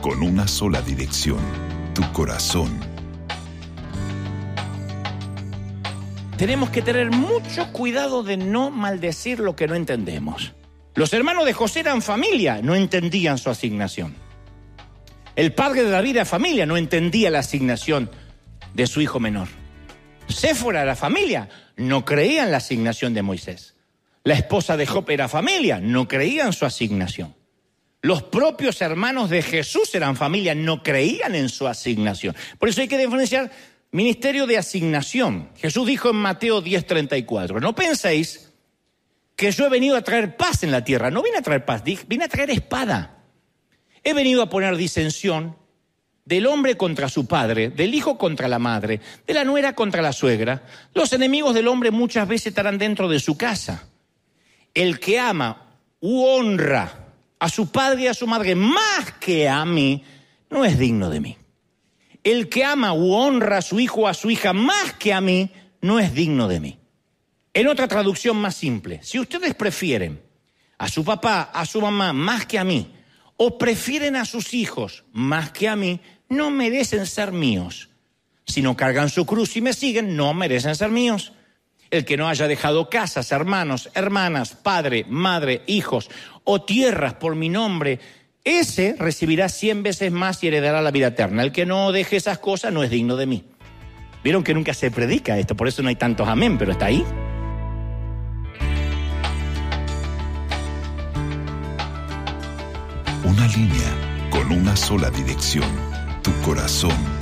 con una sola dirección, tu corazón. Tenemos que tener mucho cuidado de no maldecir lo que no entendemos. Los hermanos de José eran familia, no entendían su asignación. El padre de David era familia, no entendía la asignación de su hijo menor. Séfora era familia, no creía en la asignación de Moisés. La esposa de Job era familia, no creía en su asignación. Los propios hermanos de Jesús eran familia, no creían en su asignación. Por eso hay que diferenciar ministerio de asignación. Jesús dijo en Mateo 10:34, no penséis que yo he venido a traer paz en la tierra. No vine a traer paz, vine a traer espada. He venido a poner disensión del hombre contra su padre, del hijo contra la madre, de la nuera contra la suegra. Los enemigos del hombre muchas veces estarán dentro de su casa. El que ama u honra a su padre y a su madre más que a mí, no es digno de mí. El que ama u honra a su hijo o a su hija más que a mí, no es digno de mí. En otra traducción más simple, si ustedes prefieren a su papá, a su mamá más que a mí, o prefieren a sus hijos más que a mí, no merecen ser míos. Si no cargan su cruz y me siguen, no merecen ser míos. El que no haya dejado casas, hermanos, hermanas, padre, madre, hijos o tierras por mi nombre, ese recibirá 100 veces más y heredará la vida eterna. El que no deje esas cosas no es digno de mí. Vieron que nunca se predica esto, por eso no hay tantos amén, pero está ahí. Una línea con una sola dirección, tu corazón.